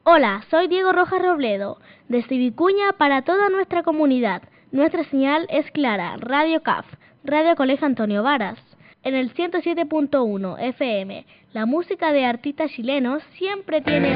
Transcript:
Hola, soy Diego Rojas Robledo, desde Vicuña para toda nuestra comunidad. Nuestra señal es clara, Radio CAF, Radio Colegio Antonio Varas. En el 107.1 FM, la música de artistas chilenos siempre tiene...